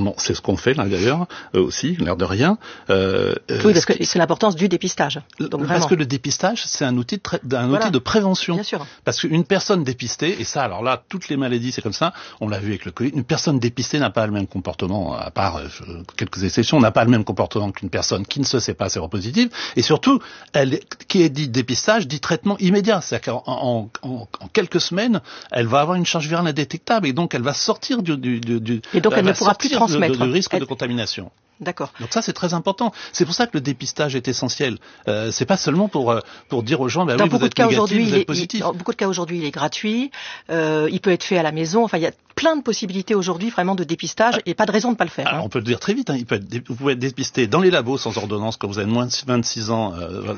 c'est ce qu'on fait là d'ailleurs aussi, l'air de rien. Oui, parce que c'est l'importance du dépistage. Donc, parce que le dépistage, c'est un outil de prévention. Bien sûr. Parce qu'une personne dépistée, et ça, alors là, toutes les maladies, c'est comme ça. On l'a vu avec le Covid. Une personne dépistée n'a pas le même comportement, à part quelques exceptions, n'a pas le même comportement qu'une personne qui ne se sait pas séropositive. Et surtout, qui est dit dépistage, dit traitement immédiat. C'est-à-dire qu'en quelques semaines, elle va avoir une charge virale indétectable et donc elle va sortir et donc elle ne pourra plus transmettre du risque de contamination. D'accord. Donc ça c'est très important. C'est pour ça que le dépistage est essentiel. C'est pas seulement pour dire aux gens oui, vous êtes négatif, vous êtes positif. Dans beaucoup de cas aujourd'hui, il est gratuit. Il peut être fait à la maison. Enfin, il y a plein de possibilités aujourd'hui vraiment de dépistage et pas de raison de pas le faire. Alors, on peut le dire très vite. Vous pouvez être dépisté dans les labos sans ordonnance quand vous avez moins de 26 ans.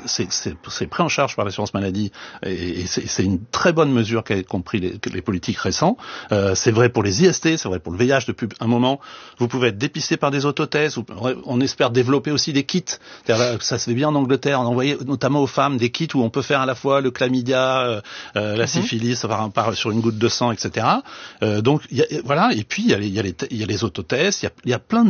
C'est pris en charge par l'assurance maladie et c'est une très bonne mesure qu'a compris les politiques récents. C'est vrai pour les IST, c'est vrai pour le VIH depuis un moment. Vous pouvez être dépisté par des autotests. On espère développer aussi des kits. Ça se fait bien en Angleterre. On envoyait notamment aux femmes des kits où on peut faire à la fois le chlamydia, la syphilis sur une goutte de sang, etc. Donc voilà. Et puis il y a les autotests. Il y a plein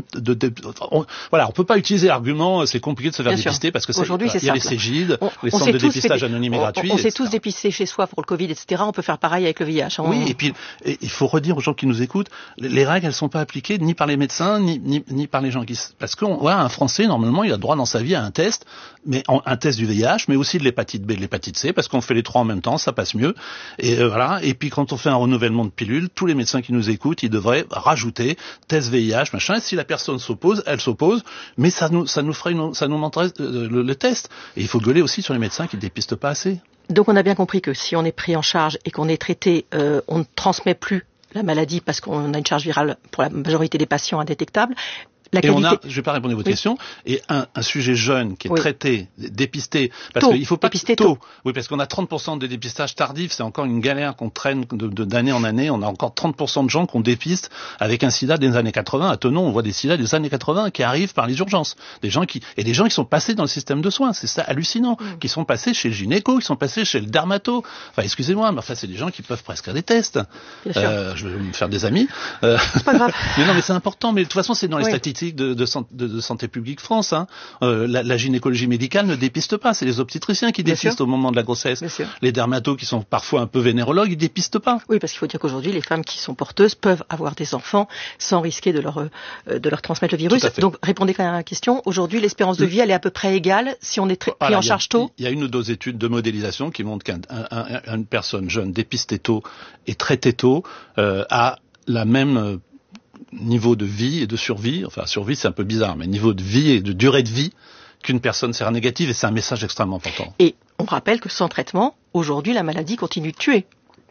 on peut pas utiliser l'argument c'est compliqué de se faire dépister parce que il y a les Cégide, les centres de dépistage anonymes et gratuits. On s'est tous dépistés chez soi pour le Covid, etc. On peut faire pareil avec le VIH. Oui. Et puis il faut redire aux gens qui nous écoutent, les règles elles sont pas appliquées ni par les médecins ni par les gens parce un Français normalement il a droit dans sa vie à un test, mais un test du VIH, mais aussi de l'hépatite B, de l'hépatite C, parce qu'on fait les trois en même temps, ça passe mieux. Et voilà. Et puis quand on fait un renouvellement de pilules, tous les médecins qui nous écoutent, ils devraient rajouter test VIH, machin. Et si la personne s'oppose, elle s'oppose, mais ça nous montrerait le test. Et il faut gueuler aussi sur les médecins qui ne dépistent pas assez. Donc on a bien compris que si on est pris en charge et qu'on est traité, on ne transmet plus la maladie parce qu'on a une charge virale pour la majorité des patients indétectable. Je ne vais pas répondre à votre question, et un sujet jeune qui est traité, dépisté, parce qu'il faut pas dépister tôt. Oui, parce qu'on a 30% de dépistage tardif, c'est encore une galère qu'on traîne d'année en année. On a encore 30% de gens qu'on dépiste avec un sida des années 80. À Thonon, on voit des sida des années 80 qui arrivent par les urgences. Des gens qui sont passés dans le système de soins. C'est ça hallucinant. Qui sont passés chez le gynéco, qui sont passés chez le dermato. Enfin, excusez-moi, mais c'est des gens qui peuvent prescrire des tests. Je vais me faire des amis. C'est pas grave. Mais non, mais c'est important. Mais de toute façon, c'est dans les statistiques de Santé publique France. La gynécologie médicale ne dépiste pas, c'est les obstétriciens qui dépistent au moment de la grossesse. Les dermatos qui sont parfois un peu vénérologues, ils dépistent pas. Oui, parce qu'il faut dire qu'aujourd'hui, les femmes qui sont porteuses peuvent avoir des enfants sans risquer de leur transmettre le virus. Donc, répondez quand même à la question. Aujourd'hui, l'espérance de vie, elle est à peu près égale si on est pris en charge tôt. Il y a une ou deux études de modélisation qui montrent qu'une personne jeune dépistée tôt et traitée tôt a la même niveau de vie et de survie, enfin survie c'est un peu bizarre, mais niveau de vie et de durée de vie qu'une personne séronégative, et c'est un message extrêmement important. Et on rappelle que sans traitement, aujourd'hui la maladie continue de tuer.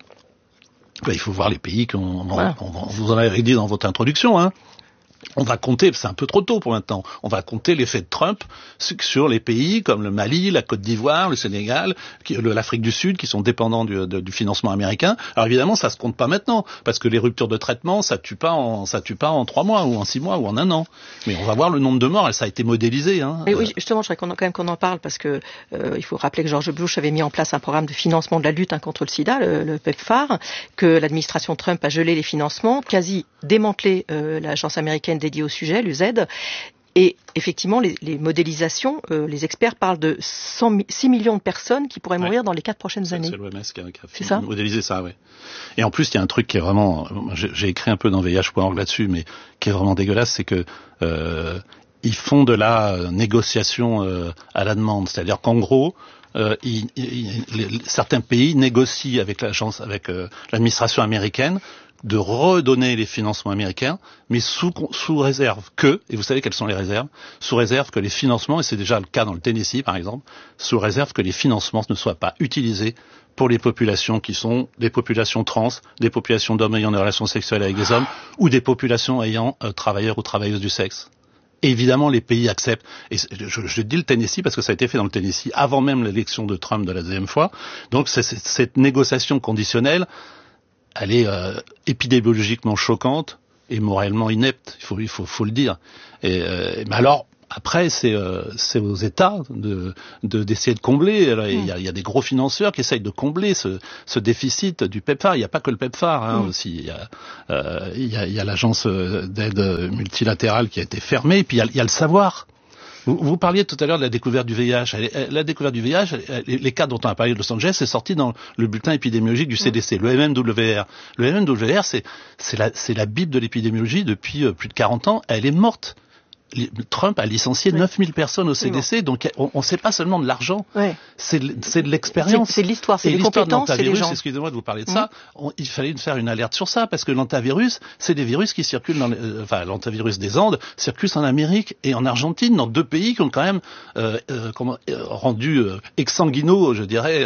Il faut voir les pays vous en avez dit dans votre introduction, On va compter, c'est un peu trop tôt pour maintenant, on va compter l'effet de Trump sur les pays comme le Mali, la Côte d'Ivoire, le Sénégal, l'Afrique du Sud qui sont dépendants du financement américain. Alors évidemment, ça se compte pas maintenant parce que les ruptures de traitement, ça tue pas en 3 mois ou en 6 mois ou en 1 an. Mais on va voir le nombre de morts et ça a été modélisé. Mais oui, justement, je voudrais qu'on en parle parce que il faut rappeler que George Bush avait mis en place un programme de financement de la lutte contre le sida, le PEPFAR, que l'administration Trump a gelé les financements, quasi démantelé l'agence américaine dédiée au sujet, l'UZ. Et effectivement, les modélisations, les experts parlent de 6 millions de personnes qui pourraient mourir dans les 4 prochaines années. C'est l'OMS qui a modélisé ça, oui. Et en plus, il y a un truc qui est vraiment... J'ai écrit un peu dans VIH.org là-dessus, mais qui est vraiment dégueulasse, c'est que ils font de la négociation à la demande. C'est-à-dire qu'en gros... certains pays négocient avec l'administration américaine de redonner les financements américains, mais sous réserve que, et vous savez quelles sont les réserves, sous réserve que les financements, et c'est déjà le cas dans le Tennessee par exemple, sous réserve que les financements ne soient pas utilisés pour les populations qui sont des populations trans, des populations d'hommes ayant des relations sexuelles avec des hommes, ou des populations ayant travailleurs ou travailleuses du sexe. Et évidemment, les pays acceptent. Et je dis le Tennessee parce que ça a été fait dans le Tennessee avant même l'élection de Trump de la deuxième fois. Donc cette négociation conditionnelle, elle est épidémiologiquement choquante et moralement inepte. Il faut le dire. Mais alors, Après, c'est aux États d'essayer de combler. Il y a des gros financeurs qui essayent de combler ce déficit du PEPFAR. Il n'y a pas que le PEPFAR aussi. Il y a l'agence d'aide multilatérale qui a été fermée. Et puis il y a le savoir. Vous parliez tout à l'heure de la découverte du VIH. La découverte du VIH, les cas dont on a parlé de Los Angeles, c'est sorti dans le bulletin épidémiologique du CDC, le MMWR. Le MMWR, c'est la Bible de l'épidémiologie depuis plus de 40 ans. Elle est morte. Trump a licencié 9000 personnes au CDC, donc on sait pas seulement de l'argent, c'est de l'expérience. C'est de l'histoire, c'est des compétences, c'est les gens. Excusez-moi de vous parler de ça, il fallait faire une alerte sur ça, parce que l'hantavirus, c'est des virus qui circulent l'hantavirus des Andes circule en Amérique et en Argentine, dans 2 pays qui ont quand même rendu exsanguinaux, je dirais,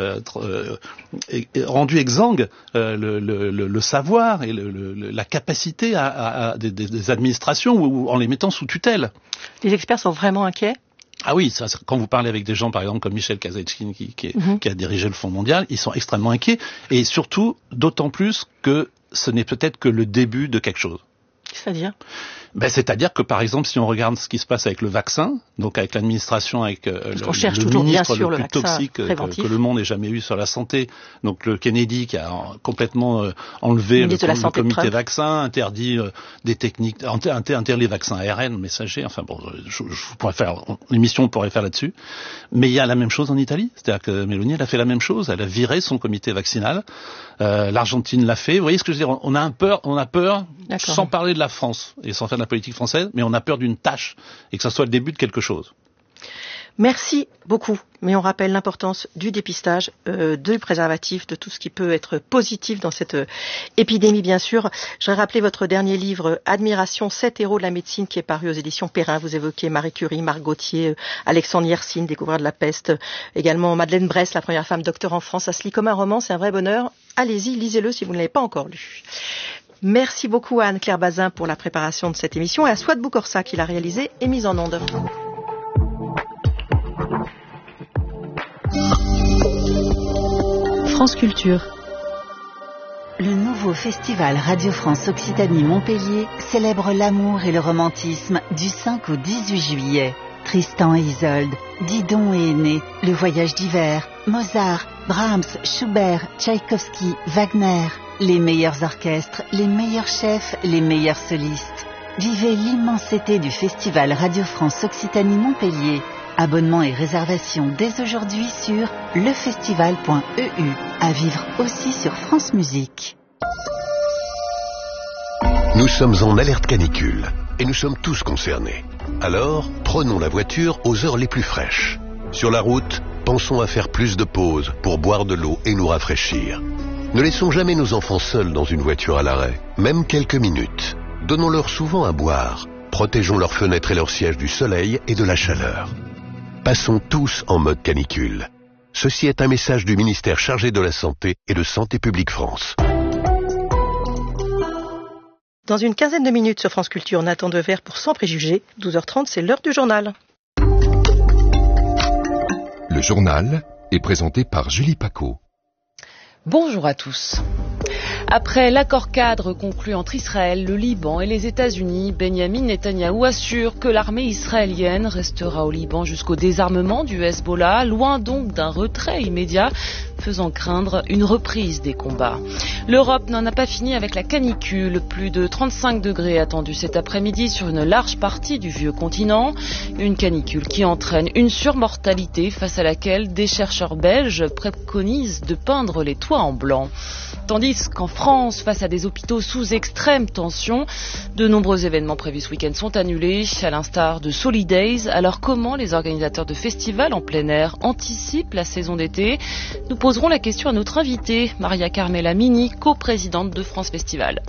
rendu exsangue le savoir et la capacité des administrations ou en les mettant sous tutelle. Les experts sont vraiment inquiets ? Ah oui, ça, quand vous parlez avec des gens, par exemple, comme Michel Kazatchkine, qui a dirigé le Fonds mondial, ils sont extrêmement inquiets. Et surtout, d'autant plus que ce n'est peut-être que le début de quelque chose. C'est-à-dire ? C'est-à-dire que, par exemple, si on regarde ce qui se passe avec le vaccin, donc avec l'administration, avec le toujours, ministre bien sûr, le plus toxique que le monde ait jamais eu sur la santé, donc le Kennedy qui a complètement enlevé le comité vaccin, interdit des techniques, interdit les vaccins ARN messagers, enfin bon, l'émission pourrait faire là-dessus. Mais il y a la même chose en Italie, c'est-à-dire que Meloni, elle a fait la même chose, elle a viré son comité vaccinal, l'Argentine l'a fait, vous voyez ce que je veux dire, on a peur, sans parler de la France et sans faire de la politique française, mais on a peur d'une tâche et que ça soit le début de quelque chose. Merci beaucoup, mais on rappelle l'importance du dépistage, du préservatif, de tout ce qui peut être positif dans cette épidémie, bien sûr. Je voudrais rappeler votre dernier livre, Admiration, 7 héros de la médecine, qui est paru aux éditions Perrin. Vous évoquez Marie Curie, Marc Gauthier, Alexandre Yersin, découvreur de la peste, également Madeleine Bress, la première femme docteur en France. Ça se lit comme un roman, c'est un vrai bonheur. Allez-y, lisez-le si vous ne l'avez pas encore lu. Merci beaucoup à Anne-Claire Bazin pour la préparation de cette émission et à Swat Boukorsa qui l'a réalisée et mise en onde. France Culture. Le nouveau festival Radio France Occitanie Montpellier célèbre l'amour et le romantisme du 5 au 18 juillet. Tristan et Isolde, Didon et Aîné, Le Voyage d'hiver, Mozart, Brahms, Schubert, Tchaïkovski, Wagner. Les meilleurs orchestres, les meilleurs chefs, les meilleurs solistes. Vivez l'immense été du festival Radio France Occitanie Montpellier. Abonnements et réservations dès aujourd'hui sur lefestival.eu. À vivre aussi sur France Musique. Nous sommes en alerte canicule et nous sommes tous concernés. Alors, prenons la voiture aux heures les plus fraîches. Sur la route, pensons à faire plus de pauses pour boire de l'eau et nous rafraîchir. Ne laissons jamais nos enfants seuls dans une voiture à l'arrêt, même quelques minutes. Donnons-leur souvent à boire. Protégeons leurs fenêtres et leurs sièges du soleil et de la chaleur. Passons tous en mode canicule. Ceci est un message du ministère chargé de la Santé et de Santé publique France. Dans une quinzaine de minutes sur France Culture, Nathan Dever pour Sans Préjugés. 12h30, c'est l'heure du journal. Le journal est présenté par Julie Paco. Bonjour à tous. Après l'accord cadre conclu entre Israël, le Liban et les États-Unis, Benyamin Netanyahou assure que l'armée israélienne restera au Liban jusqu'au désarmement du Hezbollah, loin donc d'un retrait immédiat, faisant craindre une reprise des combats. L'Europe n'en a pas fini avec la canicule. Plus de 35 degrés attendus cet après-midi sur une large partie du vieux continent. Une canicule qui entraîne une surmortalité face à laquelle des chercheurs belges préconisent de peindre les toits en blanc. Tandis qu'en France, face à des hôpitaux sous extrême tension, de nombreux événements prévus ce week-end sont annulés, à l'instar de Solidays. Alors comment les organisateurs de festivals en plein air anticipent la saison d'été ? Nous poserons la question à notre invitée, Maria Carmela Mini, coprésidente de France Festival.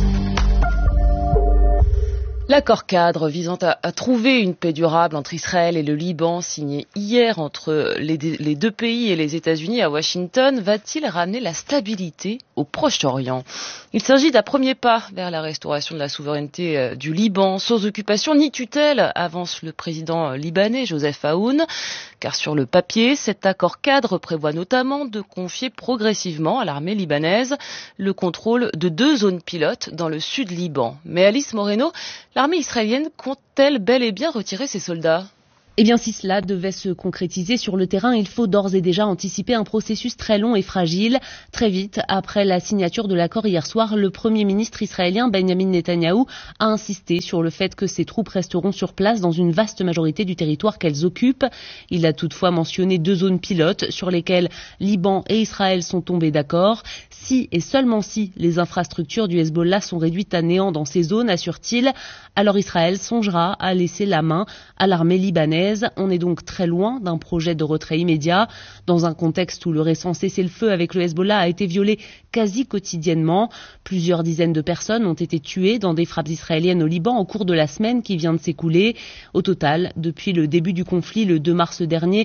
L'accord cadre visant à trouver une paix durable entre Israël et le Liban, signé hier entre les deux pays et les États-Unis à Washington, va-t-il ramener la stabilité au Proche-Orient ? Il s'agit d'un premier pas vers la restauration de la souveraineté du Liban, sans occupation ni tutelle, avance le président libanais Joseph Aoun. car sur le papier, cet accord cadre prévoit notamment de confier progressivement à l'armée libanaise le contrôle de 2 zones pilotes dans le sud Liban. Mais Alice Moreno, l'armée israélienne compte-t-elle bel et bien retirer ses soldats ? Eh bien, si cela devait se concrétiser sur le terrain, il faut d'ores et déjà anticiper un processus très long et fragile. Très vite, après la signature de l'accord hier soir, le Premier ministre israélien Benjamin Netanyahou a insisté sur le fait que ses troupes resteront sur place dans une vaste majorité du territoire qu'elles occupent. Il a toutefois mentionné 2 zones pilotes sur lesquelles Liban et Israël sont tombés d'accord. Si et seulement si les infrastructures du Hezbollah sont réduites à néant dans ces zones, assure-t-il, alors Israël songera à laisser la main à l'armée libanaise. On est donc très loin d'un projet de retrait immédiat, dans un contexte où le récent cessez-le-feu avec le Hezbollah a été violé quasi quotidiennement. Plusieurs dizaines de personnes ont été tuées dans des frappes israéliennes au Liban au cours de la semaine qui vient de s'écouler. Au total, depuis le début du conflit le 2 mars dernier,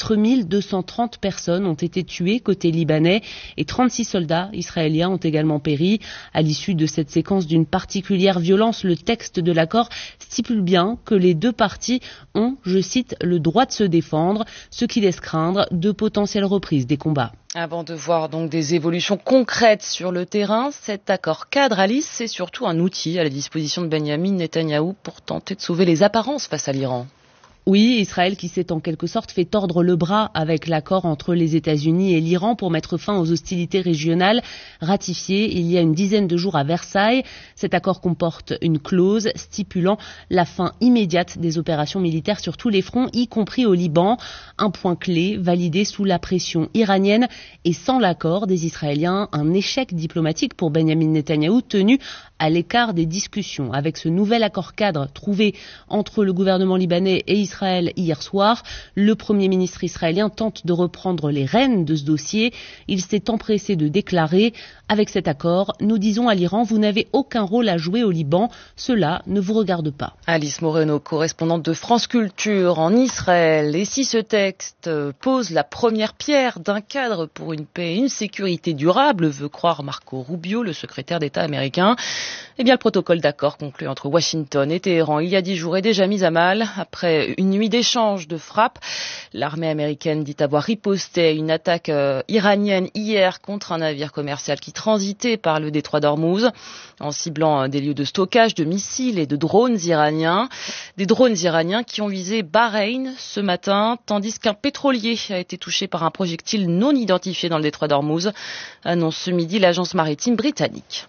4230 personnes ont été tuées côté libanais et 36 soldats israéliens ont également péri. À l'issue de cette séquence d'une particulière violence, le texte de l'accord stipule bien que les 2 parties ont, je cite, le droit de se défendre, ce qui laisse craindre de potentielles reprises des combats. Avant de voir donc des évolutions concrètes sur le terrain, cet accord cadre, Alice, c'est surtout un outil à la disposition de Benjamin Netanyahou pour tenter de sauver les apparences face à l'Iran. Oui, Israël qui s'est en quelque sorte fait tordre le bras avec l'accord entre les États-Unis et l'Iran pour mettre fin aux hostilités régionales ratifié il y a une dizaine de jours à Versailles. Cet accord comporte une clause stipulant la fin immédiate des opérations militaires sur tous les fronts, y compris au Liban. Un point clé validé sous la pression iranienne et sans l'accord des Israéliens, un échec diplomatique pour Benjamin Netanyahou tenu à l'écart des discussions. Avec ce nouvel accord cadre trouvé entre le gouvernement libanais et Israël hier soir, le Premier ministre israélien tente de reprendre les rênes de ce dossier. Il s'est empressé de déclarer « Avec cet accord, nous disons à l'Iran, vous n'avez aucun rôle à jouer au Liban, cela ne vous regarde pas ». Alice Moreno, correspondante de France Culture en Israël. Et si ce texte pose la première pierre d'un cadre pour une paix et une sécurité durable, veut croire Marco Rubio, le secrétaire d'État américain, eh bien, le protocole d'accord conclu entre Washington et Téhéran il y a 10 jours est déjà mis à mal. Après une nuit d'échanges de frappes, l'armée américaine dit avoir riposté à une attaque iranienne hier contre un navire commercial qui transitait par le détroit d'Ormuz, en ciblant des lieux de stockage de missiles et de drones iraniens. Des drones iraniens qui ont visé Bahreïn ce matin, tandis qu'un pétrolier a été touché par un projectile non identifié dans le détroit d'Ormuz, annonce ce midi l'agence maritime britannique.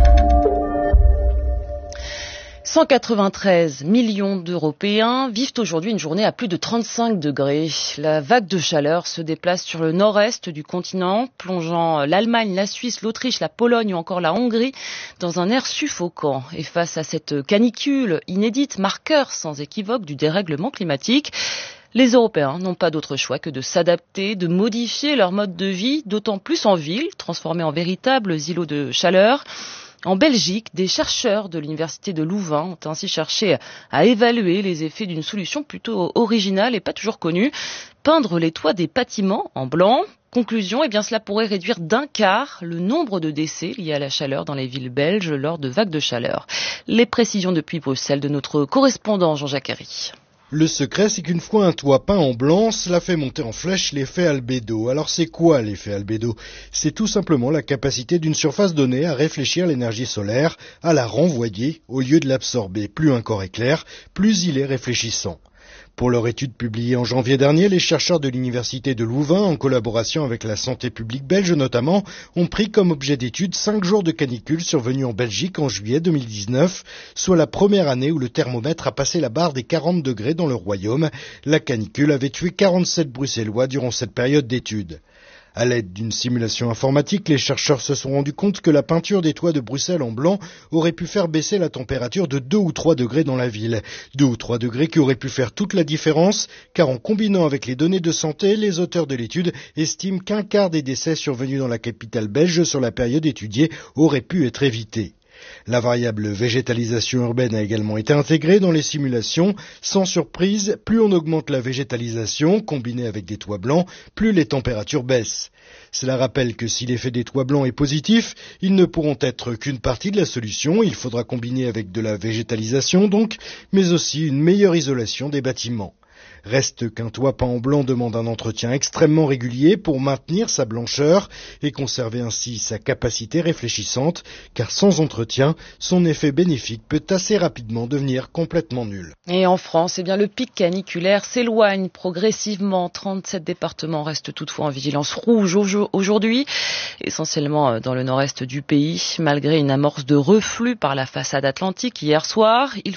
193 millions d'Européens vivent aujourd'hui une journée à plus de 35 degrés. La vague de chaleur se déplace sur le nord-est du continent, plongeant l'Allemagne, la Suisse, l'Autriche, la Pologne ou encore la Hongrie dans un air suffocant. Et face à cette canicule inédite, marqueur sans équivoque du dérèglement climatique, les Européens n'ont pas d'autre choix que de s'adapter, de modifier leur mode de vie, d'autant plus en ville, transformés en véritables îlots de chaleur. En Belgique, des chercheurs de l'université de Louvain ont ainsi cherché à évaluer les effets d'une solution plutôt originale et pas toujours connue, peindre les toits des bâtiments en blanc. Conclusion, eh bien cela pourrait réduire d'1/4 le nombre de décès liés à la chaleur dans les villes belges lors de vagues de chaleur. Les précisions depuis Bruxelles de notre correspondant Jean-Jacques Herry. Le secret, c'est qu'une fois un toit peint en blanc, cela fait monter en flèche l'effet albédo. Alors c'est quoi l'effet albédo? C'est tout simplement la capacité d'une surface donnée à réfléchir l'énergie solaire, à la renvoyer au lieu de l'absorber. Plus un corps est clair, plus il est réfléchissant. Pour leur étude publiée en janvier dernier, les chercheurs de l'université de Louvain, en collaboration avec la santé publique belge notamment, ont pris comme objet d'étude 5 jours de canicule survenus en Belgique en juillet 2019, soit la première année où le thermomètre a passé la barre des 40 degrés dans le royaume. La canicule avait tué 47 Bruxellois durant cette période d'étude. À l'aide d'une simulation informatique, les chercheurs se sont rendus compte que la peinture des toits de Bruxelles en blanc aurait pu faire baisser la température de 2 ou 3 degrés dans la ville. 2 ou 3 degrés qui auraient pu faire toute la différence, car en combinant avec les données de santé, les auteurs de l'étude estiment qu'1/4 des décès survenus dans la capitale belge sur la période étudiée auraient pu être évités. La variable végétalisation urbaine a également été intégrée dans les simulations. Sans surprise, plus on augmente la végétalisation, combinée avec des toits blancs, plus les températures baissent. Cela rappelle que si l'effet des toits blancs est positif, ils ne pourront être qu'une partie de la solution. Il faudra combiner avec de la végétalisation donc, mais aussi une meilleure isolation des bâtiments. Reste qu'un toit peint en blanc demande un entretien extrêmement régulier pour maintenir sa blancheur et conserver ainsi sa capacité réfléchissante, car sans entretien, son effet bénéfique peut assez rapidement devenir complètement nul. Et en France, le pic caniculaire s'éloigne progressivement. 37 départements restent toutefois en vigilance rouge aujourd'hui, essentiellement dans le nord-est du pays, malgré une amorce de reflux par la façade atlantique hier soir. Il